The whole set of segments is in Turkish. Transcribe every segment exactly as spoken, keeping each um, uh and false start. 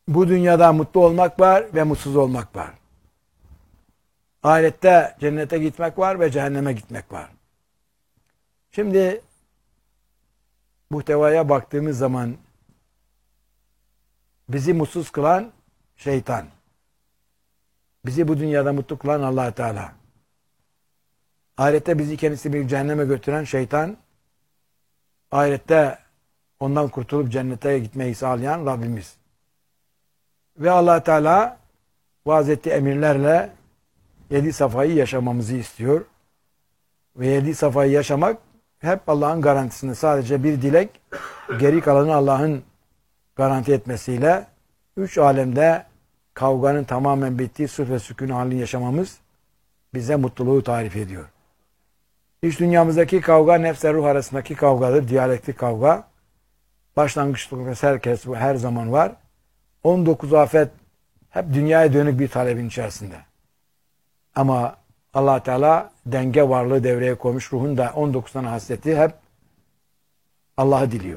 Bu dünyada mutlu olmak var ve mutsuz olmak var. Ahirette cennete gitmek var ve cehenneme gitmek var. Şimdi muhtevaya baktığımız zaman bizi mutsuz kılan şeytan. Bizi bu dünyada mutlu kılan Allah Teala. Ahirette bizi kendisi bir cehenneme götüren şeytan. Ahirette ondan kurtulup cennete gitmeyi sağlayan Rabbimiz. Ve Allah Teala vaaz ettiği emirlerle yedi safayı yaşamamızı istiyor. Ve yedi safayı yaşamak hep Allah'ın garantisinde. Sadece bir dilek, geri kalanı Allah'ın garanti etmesiyle üç alemde kavganın tamamen bittiği sırf ve sükun halini yaşamamız bize mutluluğu tarif ediyor. İç dünyamızdaki kavga nefs-i ruh arasındaki kavgadır. Diyalektik kavga. Başlangıçta herkes her zaman var. on dokuz afet hep dünyaya dönük bir talebin içerisinde. Ama Allah Teala denge varlığı devreye koymuş. Ruhun da on dokuz tane hasreti hep Allah'ı diliyor.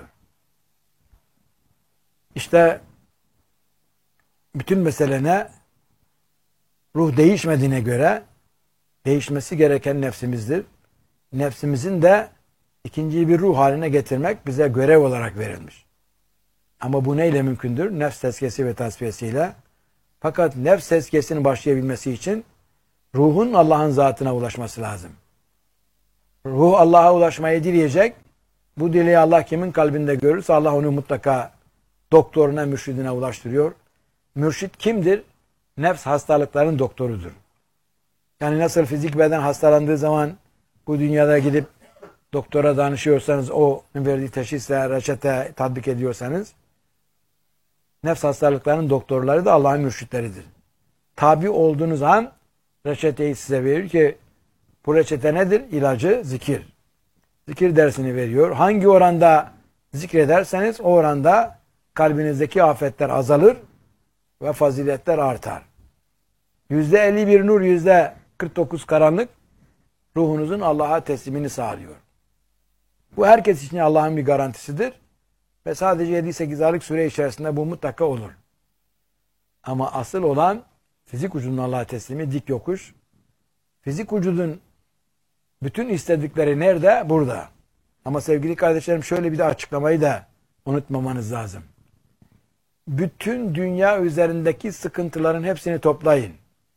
İşte bütün mesele ne? Ruh değişmediğine göre değişmesi gereken nefsimizdir. Nefsimizin de ikinci bir ruh haline getirmek bize görev olarak verilmiş. Ama bu neyle mümkündür? Nefs tezkiyesi ve tasfiyesiyle. Fakat nefs tezkiyesinin başlayabilmesi için ruhun Allah'ın zatına ulaşması lazım. Ruh Allah'a ulaşmayı dileyecek. Bu dileği Allah kimin kalbinde görürse Allah onu mutlaka doktoruna, mürşidine ulaştırıyor. Mürşid kimdir? Nefs hastalıkların doktorudur. Yani nasıl fizik beden hastalandığı zaman bu dünyada gidip doktora danışıyorsanız, o verdiği teşhisle reçete tatbik ediyorsanız, nefs hastalıklarının doktorları da Allah'ın mürşitleridir. Tabi olduğunuz an reçeteyi size verir ki bu reçete nedir? İlacı zikir. Zikir dersini veriyor. Hangi oranda zikrederseniz o oranda kalbinizdeki afetler azalır ve faziletler artar. Yüzde elli bir nur, yüzde kırk dokuz karanlık ruhunuzun Allah'a teslimini sağlıyor. Bu herkes için Allah'ın bir garantisidir. Ve sadece yedi sekiz aylık süre içerisinde bu mutlaka olur. Ama asıl olan fizik vücudun Allah'a teslimi, dik yokuş. Fizik vücudun bütün istedikleri nerede? Burada. Ama sevgili kardeşlerim, şöyle bir de açıklamayı da unutmamanız lazım. Bütün dünya üzerindeki sıkıntıların hepsini toplayın.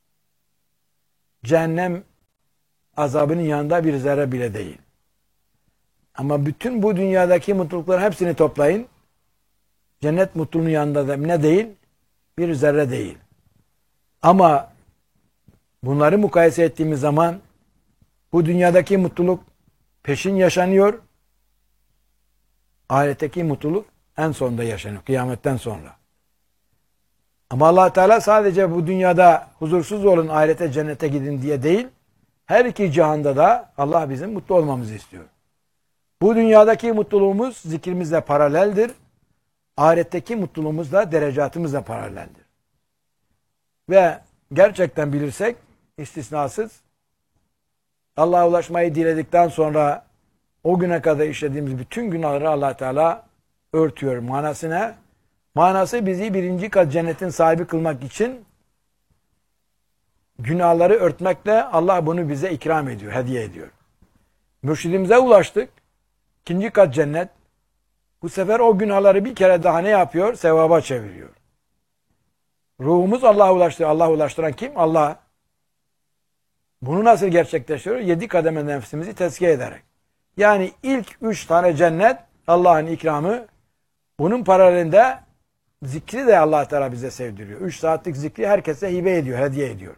Cehennem azabının yanında bir zerre bile değil. Ama bütün bu dünyadaki mutlulukların hepsini toplayın. Cennet mutluluğunun yanında da ne değil? Bir zerre değil. Ama bunları mukayese ettiğimiz zaman bu dünyadaki mutluluk peşin yaşanıyor. Ahiretteki mutluluk en sonunda yaşanıyor. Kıyametten sonra. Ama Allah Teala sadece bu dünyada huzursuz olun, ahirete, cennete gidin diye değil. Her iki cihanda da Allah bizim mutlu olmamızı istiyor. Bu dünyadaki mutluluğumuz zikrimizle paraleldir. Ahiretteki mutluluğumuz da derecatımızla paraleldir. Ve gerçekten bilirsek istisnasız Allah'a ulaşmayı diledikten sonra o güne kadar işlediğimiz bütün günahları Allah Teala örtüyor. Manası ne? Manası bizi birinci kat cennetin sahibi kılmak için günahları örtmekle Allah bunu bize ikram ediyor, hediye ediyor. Mürşidimize ulaştık. İkinci kat cennet. Bu sefer o günahları bir kere daha ne yapıyor? Sevaba çeviriyor. Ruhumuz Allah'a ulaştırıyor. Allah'a ulaştıran kim? Allah. Bunu nasıl gerçekleştiriyor? Yedi kademe nefsimizi tezkiye ederek. Yani ilk üç tane cennet Allah'ın ikramı. Bunun paralelinde zikri de Allah Teala bize sevdiriyor. Üç saatlik zikri herkese hibe ediyor, hediye ediyor.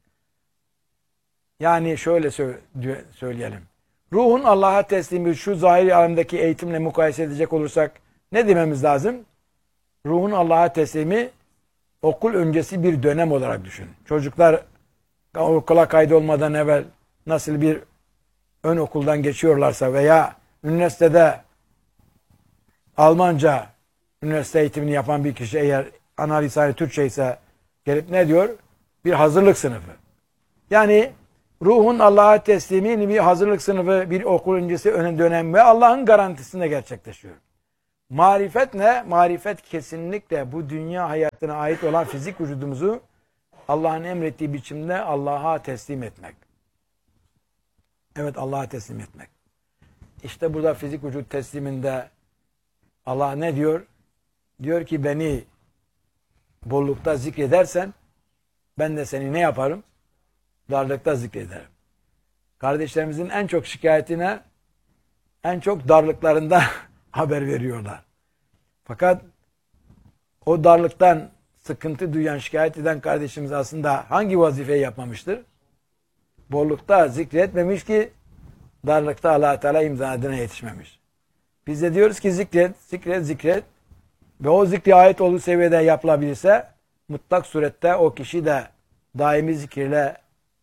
Yani şöyle söyleyelim. Ruhun Allah'a teslimi şu zahiri alemdeki eğitimle mukayese edecek olursak ne dememiz lazım? Ruhun Allah'a teslimi okul öncesi bir dönem olarak düşünün. Çocuklar okula kaydolmadan evvel nasıl bir ön okuldan geçiyorlarsa veya üniversitede Almanca üniversite eğitimini yapan bir kişi eğer ana lisanı Türkçe ise gelip ne diyor? Bir hazırlık sınıfı. Yani ruhun Allah'a teslimini bir hazırlık sınıfı, bir okul öncesi ön dönem ve Allah'ın garantisinde gerçekleşiyor. Marifet ne? Marifet kesinlikle bu dünya hayatına ait olan fizik vücudumuzu Allah'ın emrettiği biçimde Allah'a teslim etmek. Evet, Allah'a teslim etmek. İşte burada fizik vücut tesliminde Allah ne diyor? Diyor ki beni bollukta zikredersen ben de seni ne yaparım? Darlıkta zikrederim. Kardeşlerimizin en çok şikayetine en çok darlıklarında haber veriyorlar. Fakat o darlıktan sıkıntı duyan, şikayet eden kardeşimiz aslında hangi vazifeyi yapmamıştır? Bollukta zikretmemiş ki darlıkta Allah Teala imdadına yetişmemiş. Biz de diyoruz ki zikret, zikret, zikret ve o zikre ait olduğu seviyede yapılabilirse mutlak surette o kişi de daimi zikirle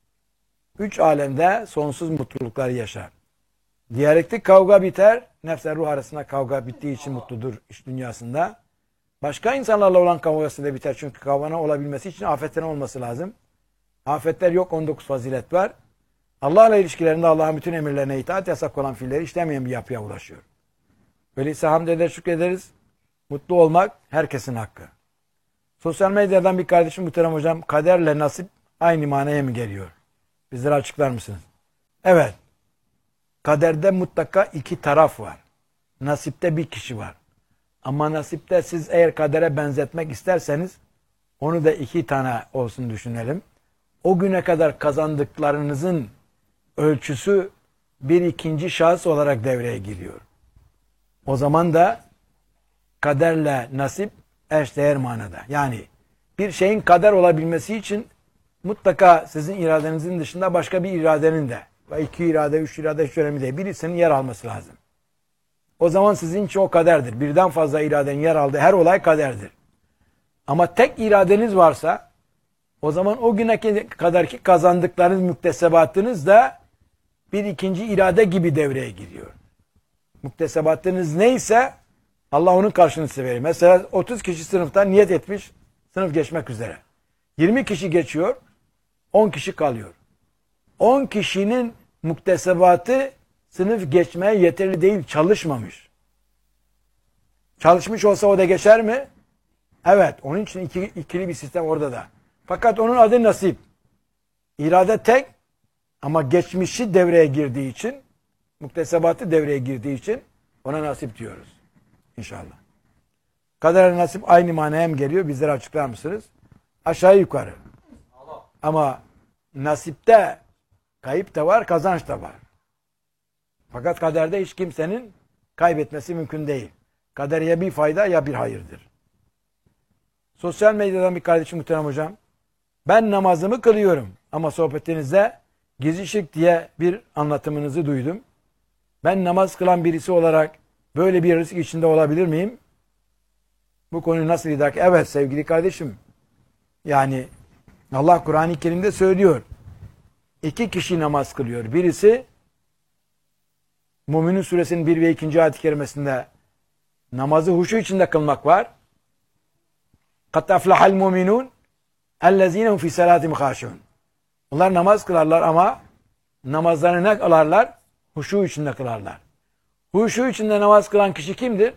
üç alemde sonsuz mutluluklar yaşar. Diyalektik kavga biter, nefsle ruh arasında kavga bittiği için mutludur iş dünyasında. Başka insanlarla olan kavgası da biter çünkü kavganın olabilmesi için afetlerin olması lazım. Afetler yok, on dokuz fazilet var. Allah'la ilişkilerinde Allah'ın bütün emirlerine itaat, yasak olan fiilleri işlemeyen bir yapıya ulaşıyor. Öyleyse hamd eder, şükrederiz. Mutlu olmak herkesin hakkı. Sosyal medyadan bir kardeşim, muhterem hocam, kaderle nasip aynı manaya mı geliyor? Bizlere açıklar mısınız? Evet. Kaderde mutlaka iki taraf var. Nasipte bir kişi var. Ama nasipte siz eğer kadere benzetmek isterseniz onu da iki tane olsun düşünelim. O güne kadar kazandıklarınızın ölçüsü bir ikinci şahıs olarak devreye giriyor. O zaman da kaderle nasip eşdeğer manada. Yani bir şeyin kader olabilmesi için mutlaka sizin iradenizin dışında başka bir iradenin de ve iki irade, üç irade hiç önemli değil. Birisinin yer alması lazım. O zaman sizin için o kaderdir. Birden fazla iradenin yer aldığı her olay kaderdir. Ama tek iradeniz varsa o zaman o güne kadarki kazandıklarınız, müktesebatınız da bir ikinci irade gibi devreye giriyor. Müktesebatınız neyse Allah onun karşılığını size verir. Mesela otuz kişi sınıftan niyet etmiş, sınıf geçmek üzere. yirmi kişi geçiyor, on kişi kalıyor. on kişinin muktesebatı sınıf geçmeye yeterli değil, çalışmamış. Çalışmış olsa o da geçer mi? Evet, onun için iki, ikili bir sistem orada da. Fakat onun adı nasip. İrade tek ama geçmişi devreye girdiği için, muktesebatı devreye girdiği için ona nasip diyoruz. İnşallah. Kader nasip aynı manaya mı geliyor? Bizlere açıklar mısınız? Aşağı yukarı. Ama nasipte kayıp da var, kazanç da var. Fakat kaderde hiç kimsenin kaybetmesi mümkün değil. Kader ya bir fayda ya bir hayırdır. Sosyal medyadan bir kardeşim, muhterem hocam, ben namazımı kılıyorum ama sohbetinizde gizli şirk diye bir anlatımınızı duydum. Ben namaz kılan birisi olarak böyle bir risk içinde olabilir miyim? Bu konuyu nasıl idrak? Evet sevgili kardeşim. Yani Allah Kur'an-ı Kerim'de söylüyor. İki kişi namaz kılıyor. Birisi Müminun suresinin bir ve ikinci ayet-i kerimesinde namazı huşu içinde kılmak var. قَدْ أَفْلَحَ الْمُؤْمِنُونَ اَلَّذ۪ينَ هُمْ فِي سَلَاتِهِمْ خَاشِعُونَ. Onlar namaz kılarlar ama namazlarını ne kılarlar? Huşu içinde kılarlar. Huşu içinde namaz kılan kişi kimdir?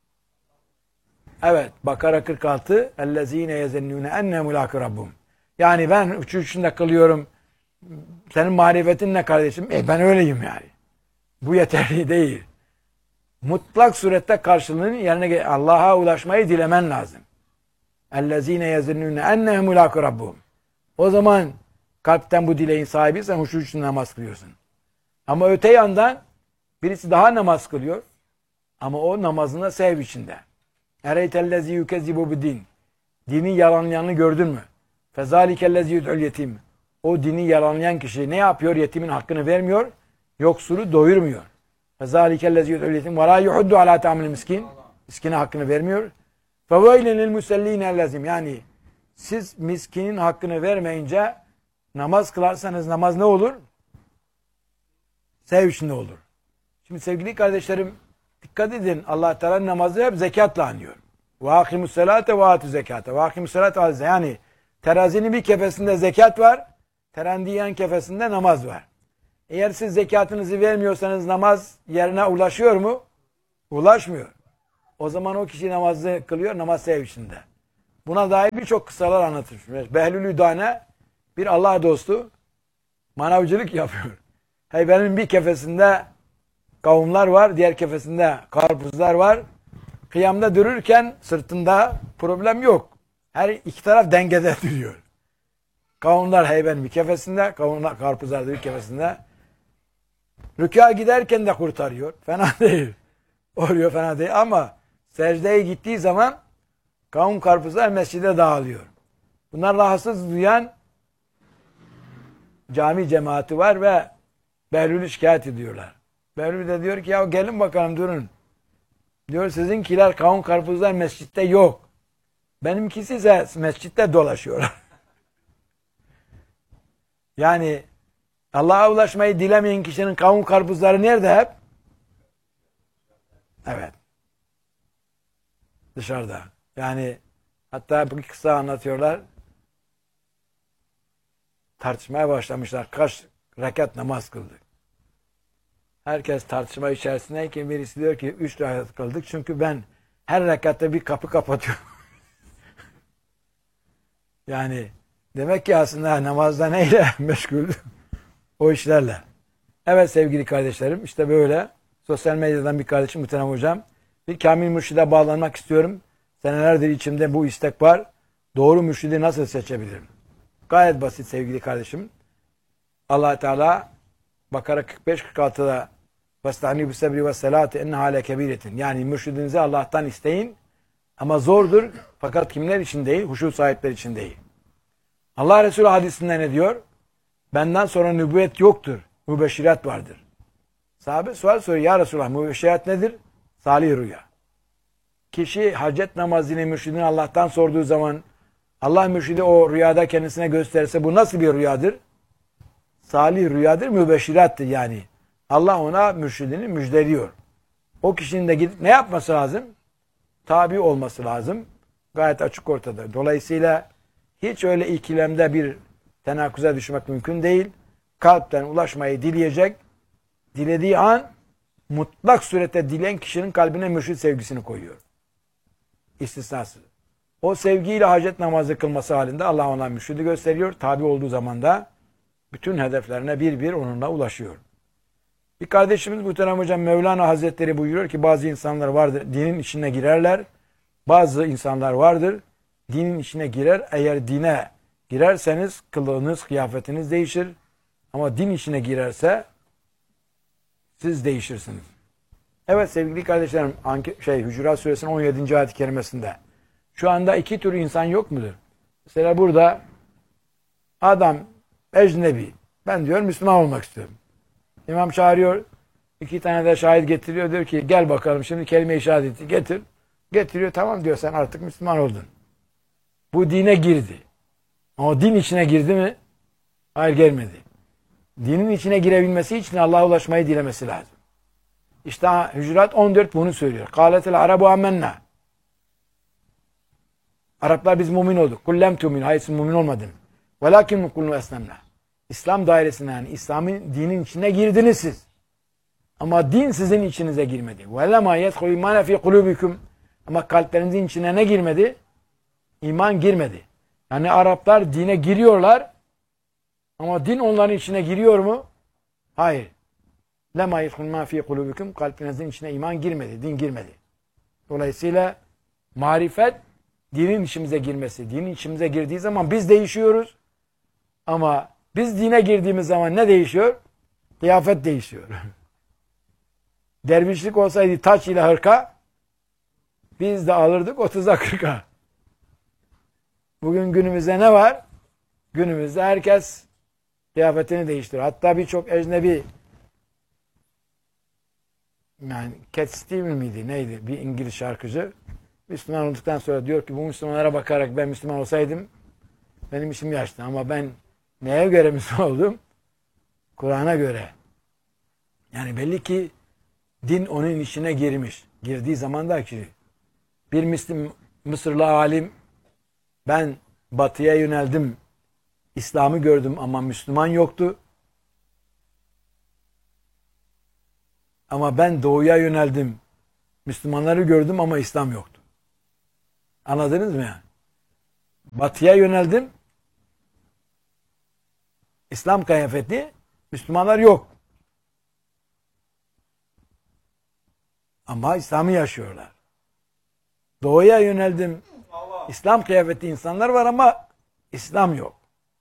Evet, Bakara kırk altı اَلَّذ۪ينَ يَزَنُّونَ اَنَّهُ مُلَاقُ رَبُّهُمْ. Yani ben huşu içinde kılıyorum. Senin marifetin ne kardeşim? E ben öyleyim yani. Bu yeterli değil. Mutlak surette karşılığını yerine Allah'a ulaşmayı dilemen lazım. اَلَّذ۪ينَ يَزَنُّونَ اَنَّهُ مُلَاقُ رَبُّهُمْ. O zaman kalpten bu dileğin sahibiysen huşu içinde namaz kılıyorsun. Ama öte yandan birisi daha namaz kılıyor. Ama o namazında sev içinde. Ereytellezi yukezzibu bid-din. Dini yalanlayanı gördün mü? Fezalikellezi yud'ul yetim. O dini yalanlayan kişi ne yapıyor? Yetimin hakkını vermiyor. Yoksulu doyurmuyor. Fezalikellezi yud'ul yetim ve la yuhuddu ala ta'amil miskin. Miskine hakkını vermiyor. Feveylin lil musellin. Yani siz miskinin hakkını vermeyince namaz kılarsanız namaz ne olur? Sev içinde olur. Şimdi sevgili kardeşlerim, dikkat edin, Allah Teala namazı hep zekatla anıyor. Ve akimus salate ve atu zekate. Ve akimus salate ve atu zekate. Yani terazinin bir kefesinde zekat var, terandiyen kefesinde namaz var. Eğer siz zekatınızı vermiyorsanız namaz yerine ulaşıyor mu? Ulaşmıyor. O zaman o kişi namazı kılıyor, namaz sevişinde. Buna dair birçok kıssalar anlatılmış. Behlül Üdane bir Allah dostu manavcılık yapıyor. Heybenin bir kefesinde kavunlar var, diğer kefesinde karpuzlar var. Kıyamda dururken sırtında problem yok. Her iki taraf dengede duruyor. Kavunlar heybenin bir kefesinde, kavunlar, karpuzlar da bir kefesinde. Rükâ giderken de kurtarıyor. Fena değil. Oluyor fena değil ama secdeye gittiği zaman kavun karpuzlar mescide dağılıyor. Bunlar rahatsız duyan cami cemaati var ve Behlül'ü şikayet ediyorlar. Behlül de diyor ki ya gelin bakalım durun. Diyor sizinkiler kavun karpuzlar mescitte yok. Benimkisi ise mescitte dolaşıyorlar. Yani Allah'a ulaşmayı dilemeyen kişinin kavun karpuzları nerede hep? Evet. Dışarıda. Yani hatta bir kısa anlatıyorlar. Tartışmaya başlamışlar. Kaç rekat namaz kıldık? Herkes tartışma içerisindeyken birisi diyor ki üç rekat kıldık. Çünkü ben her rekatta bir kapı kapatıyorum. Yani demek ki aslında namazda neyle meşgul? O işlerle. Evet sevgili kardeşlerim işte böyle sosyal medyadan bir kardeşim Muhterem Hocam bir kamil mürşide bağlanmak istiyorum. Senelerdir içimde bu istek var. Doğru mürşidi nasıl seçebilirim? Gayet basit sevgili kardeşim. Allah Teala Bakara kırk beş kırk altıda "Vesta'inu bis-sabri ve's-salati enneha lekebiretin." Yani mürşidinizi Allah'tan isteyin ama zordur. Fakat kimler için değil? Huşu sahipleri için değil. Allah Resulü hadisinde ne diyor? Benden sonra nübüvvet yoktur. Mübeşşirat vardır. Sahabe sual soruyor. Ya Resulullah mübeşşirat nedir? Salih rüya. Kişi hacet namazını mürşidini Allah'tan sorduğu zaman Allah mürşidi o rüyada kendisine gösterirse bu nasıl bir rüyadır? Salih rüyadır, mübeşşirattır yani. Allah ona mürşidini müjdeliyor. O kişinin de gidip ne yapması lazım? Tabi olması lazım. Gayet açık ortada. Dolayısıyla hiç öyle ikilemde bir tenakuza düşmek mümkün değil. Kalpten ulaşmayı dileyecek. Dilediği an mutlak surette dileyen kişinin kalbine mürşid sevgisini koyuyor. İstisnasız. O sevgiyle hacet namazı kılması halinde Allah ona mürşidi gösteriyor. Tabi olduğu zaman da bütün hedeflerine bir bir onunla ulaşıyor. Bir kardeşimiz Muhterem Hocam Mevlana Hazretleri buyuruyor ki bazı insanlar vardır dinin içine girerler. Bazı insanlar vardır dinin içine girer. Eğer dine girerseniz kılığınız, kıyafetiniz değişir. Ama din içine girerse siz değişirsiniz. Evet sevgili kardeşlerim şey Hücurat Suresinin on yedinci ayet-i kerimesinde şu anda iki tür insan yok mudur? Mesela burada adam ecnebi. Ben diyor Müslüman olmak istiyorum. İmam çağırıyor. İki tane de şahit getiriyor. Diyor ki gel bakalım şimdi kelime-i şehadeti getir. Getiriyor. Tamam diyor sen artık Müslüman oldun. Bu dine girdi. Ama din içine girdi mi? Hayır gelmedi. Dinin içine girebilmesi için Allah'a ulaşmayı dilemesi lazım. İşte Hücurat on dört bunu söylüyor. Kâletel arabu ammenna. Araplar biz mümin olduk. Kullem tu'min. Hayır siz mümin olmadınız. Velakin kullu eslemna. İslam dairesine yani İslam'ın dinin içine girdiniz siz. Ama din sizin içinize girmedi. Velema yedhul imane fi kulubikum. Ama kalplerinizin içine ne girmedi? İman girmedi. Yani Araplar dine giriyorlar ama din onların içine giriyor mu? Hayır. Lema yedhul ma fi kulubikum. Kalbinizin içine iman girmedi, din girmedi. Dolayısıyla marifet dinin içimize girmesi. Dinin içimize girdiği zaman biz değişiyoruz. Ama biz dine girdiğimiz zaman ne değişiyor? Kıyafet değişiyor. Dervişlik olsaydı taç ile hırka biz de alırdık otuza kırka. Bugün günümüzde ne var? Günümüzde herkes kıyafetini değiştiriyor. Hatta birçok ecnebi yani Cat Stevens miydi neydi bir İngiliz şarkıcı Müslüman olduktan sonra diyor ki bu Müslümanlara bakarak ben Müslüman olsaydım benim işim yaşlı ama ben neye göre Müslüman oldum? Kur'an'a göre. Yani belli ki din onun içine girmiş. Girdiği zaman da ki bir Müslüm, Mısırlı alim ben batıya yöneldim. İslam'ı gördüm ama Müslüman yoktu. Ama ben doğuya yöneldim. Müslümanları gördüm ama İslam yoktu. Anladınız mı yani? Batıya yöneldim. İslam kıyafeti, Müslümanlar yok. Ama İslam'ı yaşıyorlar. Doğuya yöneldim. İslam kıyafeti insanlar var ama İslam yok.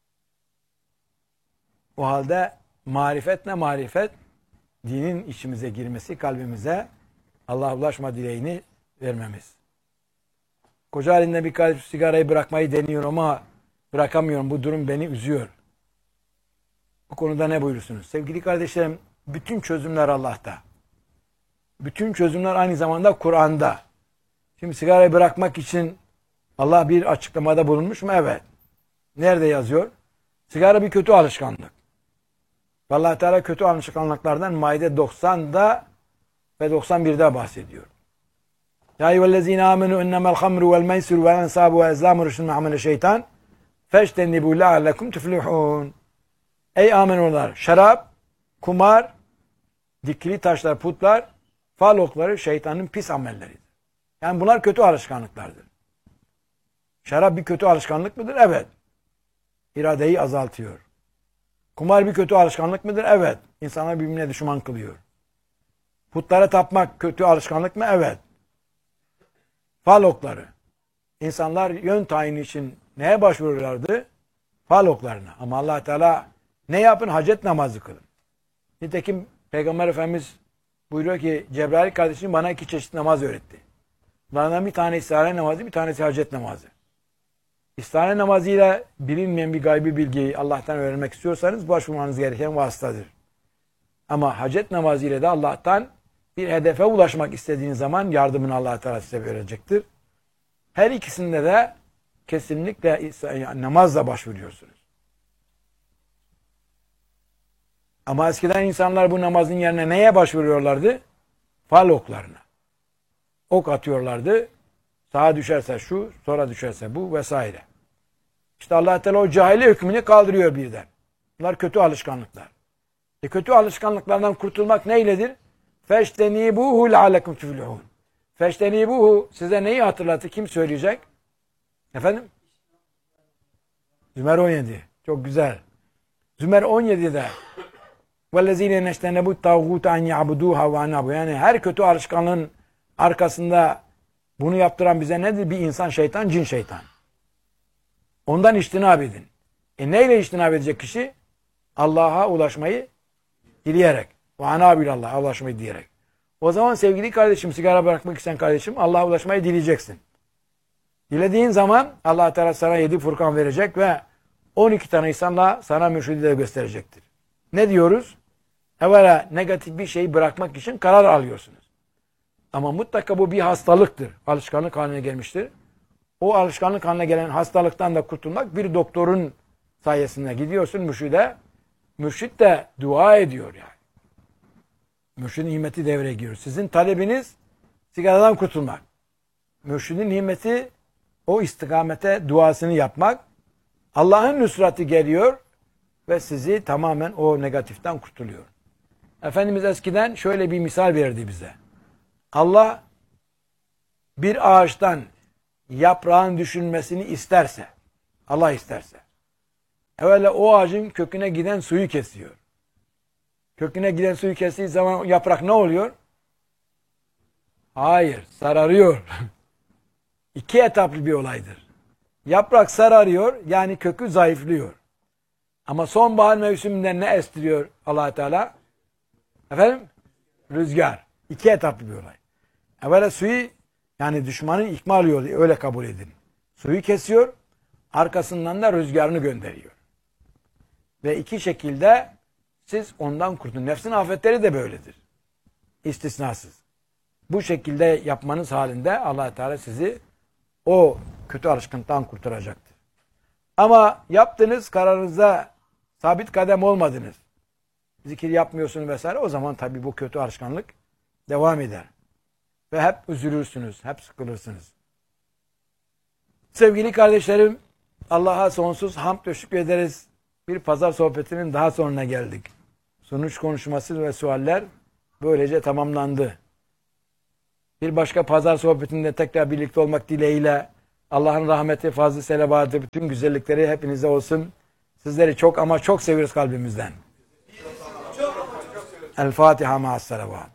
O halde marifet ne marifet? Dinin içimize girmesi, kalbimize Allah'a ulaşma dileğini vermemiz. Koca halinde bir kardeş sigarayı bırakmayı deniyorum ama bırakamıyorum. Bu durum beni üzüyor. Bu konuda ne buyurursunuz? Sevgili kardeşlerim, bütün çözümler Allah'ta. Bütün çözümler aynı zamanda Kur'an'da. Şimdi sigarayı bırakmak için Allah bir açıklamada bulunmuş mu? Evet. Nerede yazıyor? Sigara bir kötü alışkanlık. Allah Teala kötü alışkanlıklardan Maide doksan'da ve doksan bir'de bahsediyor. Ya eyyühellezine amenu innemel hamru vel meysir vel ensabu ve ezlamu rüşün me'amele şeytan feştennibu leallekum tuflihun. Ey amenular! Şarap, kumar, dikili taşlar, putlar, fal okları şeytanın pis amelleridir. Yani bunlar kötü alışkanlıklardır. Şarap bir kötü alışkanlık mıdır? Evet. İradeyi azaltıyor. Kumar bir kötü alışkanlık mıdır? Evet. İnsanlar birbirine düşman kılıyor. Putlara tapmak kötü alışkanlık mı? Evet. Fal okları. İnsanlar yön tayini için neye başvururlardı? Fal oklarına. Ama Allah Teala ne yapın? Hacet namazı kılın. Nitekim Peygamber Efendimiz buyuruyor ki Cebrail kardeşim bana iki çeşit namaz öğretti. Bunlardan bir tanesi istihare namazı, bir tanesi hacet namazı. İstihare namazıyla bilinmeyen bir gaybi bilgiyi Allah'tan öğrenmek istiyorsanız başvurmanız gereken vasıtadır. Ama hacet namazıyla da Allah'tan bir hedefe ulaşmak istediğiniz zaman yardımını Allah Teala size verecektir. Her ikisinde de kesinlikle namazla başvuruyorsunuz. Ama eskiden insanlar bu namazın yerine neye başvuruyorlardı? Fal oklarına. Ok atıyorlardı. Sağa düşerse şu, sonra düşerse bu vesaire. İşte Allah Teala o cahili hükmünü kaldırıyor birden. Bunlar kötü alışkanlıklar. E kötü alışkanlıklardan kurtulmak neyledir? Feştenibuhu leallekum tuflihun. Feştenibuhu size neyi hatırlattı? Kim söyleyecek? Efendim? Zümer on yedi. Çok güzel. Zümer on yedi'de وَالَّذ۪ينَ نَشْتَنَبُوا الطَّاغُوتَ اَنْ يَعْبُدُوهَا وَاَنَابُوا. Yani her kötü alışkanlığın arkasında bunu yaptıran bize nedir? Bir insan şeytan, cin şeytan. Ondan içtinab edin. E neyle içtinab edecek kişi? Allah'a ulaşmayı dileyerek. وَاَنَابُوا Allah'a ulaşmayı dileyerek. O zaman sevgili kardeşim, sigara bırakmak isteyen kardeşim, Allah'a ulaşmayı dileyeceksin. Dilediğin zaman Allah Teala sana yedi Furkan verecek ve on iki tane insanla sana mürşidi de gösterecektir. Ne diyoruz? Evvela negatif bir şeyi bırakmak için karar alıyorsunuz. Ama mutlaka bu bir hastalıktır. Alışkanlık haline gelmiştir. O alışkanlık haline gelen hastalıktan da kurtulmak bir doktorun sayesinde gidiyorsun mürşide. Mürşit de dua ediyor yani. Mürşidin himmeti devreye giriyor. Sizin talebiniz sigaradan kurtulmak. Mürşidin himmeti o istikamete duasını yapmak. Allah'ın nusrati geliyor ve sizi tamamen o negatiften kurtuluyor. Efendimiz eskiden şöyle bir misal verdi bize. Allah bir ağaçtan yaprağın düşülmesini isterse, Allah isterse, evvela o ağacın köküne giden suyu kesiyor. Köküne giden suyu kestiği zaman yaprak ne oluyor? Hayır, sararıyor. İki etaplı bir olaydır. Yaprak sararıyor, yani kökü zayıflıyor. Ama sonbahar mevsiminde ne estiriyor Allah Teala? Efendim? Rüzgar. İki etaplı bir olay. Evvela suyu, yani düşmanın ikmal yolu, öyle kabul edin. Suyu kesiyor, arkasından da rüzgarını gönderiyor. Ve iki şekilde siz ondan kurtulun. Nefsin afetleri de böyledir. İstisnasız. Bu şekilde yapmanız halinde Allah Teala sizi o kötü alışkanlıktan kurtaracaktır. Ama yaptınız, kararınıza sabit kadem olmadınız. Zikir yapmıyorsunuz vesaire. O zaman tabii bu kötü alışkanlık devam eder. Ve hep üzülürsünüz, hep sıkılırsınız. Sevgili kardeşlerim, Allah'a sonsuz hamd ve şükrederiz. Bir pazar sohbetinin daha sonuna geldik. Sonuç konuşması ve sualler böylece tamamlandı. Bir başka pazar sohbetinde tekrar birlikte olmak dileğiyle Allah'ın rahmeti, fazlı selavatı, bütün güzellikleri hepinize olsun. Sizleri çok ama çok seviyoruz kalbimizden. El Fatiha ma'as salavat.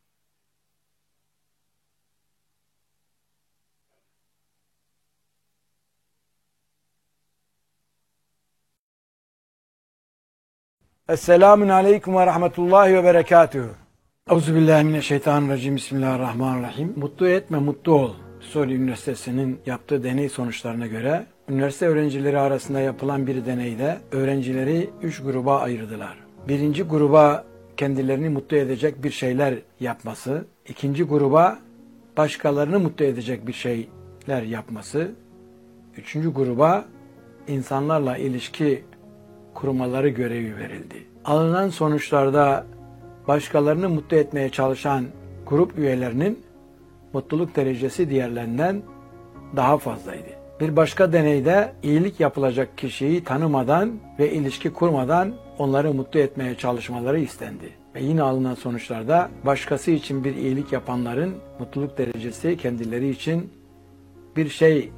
Esselamun aleyküm ve rahmetullahi ve berekatuhu. Euzubillahimineşşeytanirracim. Bismillahirrahmanirrahim. Mutlu etme, mutlu ol. Suriye Üniversitesi'nin yaptığı deney sonuçlarına göre üniversite öğrencileri arasında yapılan bir deneyde öğrencileri üç gruba ayırdılar. Birinci gruba kendilerini mutlu edecek bir şeyler yapması, ikinci gruba başkalarını mutlu edecek bir şeyler yapması, üçüncü gruba insanlarla ilişki kurmaları görevi verildi. Alınan sonuçlarda başkalarını mutlu etmeye çalışan grup üyelerinin mutluluk derecesi diğerlerinden daha fazlaydı. Bir başka deneyde iyilik yapılacak kişiyi tanımadan ve ilişki kurmadan onları mutlu etmeye çalışmaları istendi. Ve yine alınan sonuçlarda başkası için bir iyilik yapanların mutluluk derecesi kendileri için bir şey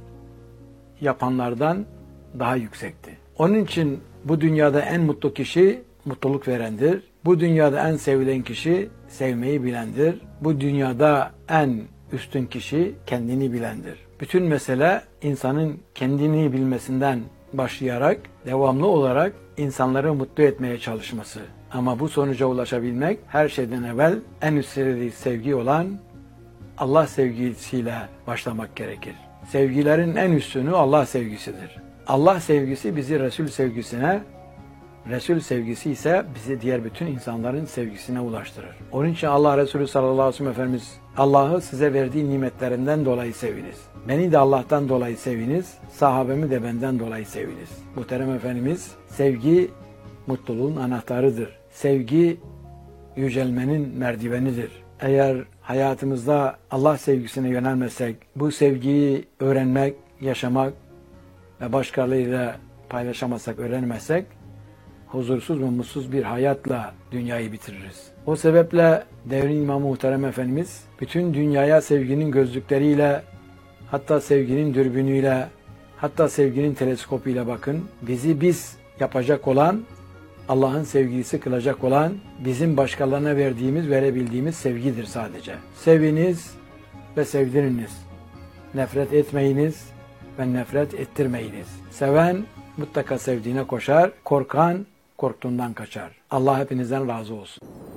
yapanlardan daha yüksekti. Onun için bu dünyada en mutlu kişi mutluluk verendir. Bu dünyada en sevilen kişi sevmeyi bilendir. Bu dünyada en üstün kişi kendini bilendir. Bütün mesele insanın kendini bilmesinden başlayarak devamlı olarak insanları mutlu etmeye çalışması. Ama bu sonuca ulaşabilmek her şeyden evvel en üst sevgi olan Allah sevgisiyle başlamak gerekir. Sevgilerin en üstünü Allah sevgisidir. Allah sevgisi bizi Resul sevgisine, Resul sevgisi ise bizi diğer bütün insanların sevgisine ulaştırır. Onun için Allah Resulü sallallahu aleyhi ve sellem Efendimiz, Allah'ı size verdiği nimetlerinden dolayı seviniz. Beni de Allah'tan dolayı seviniz, sahabemi de benden dolayı seviniz. Muhterem Efendimiz, sevgi mutluluğun anahtarıdır. Sevgi yücelmenin merdivenidir. Eğer hayatımızda Allah sevgisine yönelmezsek, bu sevgiyi öğrenmek, yaşamak ve başkalarıyla paylaşamazsak, öğrenmezsek, huzursuz ve mutsuz bir hayatla dünyayı bitiririz. O sebeple devrin İmamı Muhterem Efendimiz, bütün dünyaya sevginin gözlükleriyle, hatta sevginin dürbünüyle, hatta sevginin teleskopuyla bakın. Bizi biz yapacak olan, Allah'ın sevgilisi kılacak olan, bizim başkalarına verdiğimiz, verebildiğimiz sevgidir sadece. Seviniz ve sevdiriniz. Nefret etmeyiniz ve nefret ettirmeyiniz. Seven mutlaka sevdiğine koşar, korkan korktuğundan kaçar. Allah hepinizden razı olsun.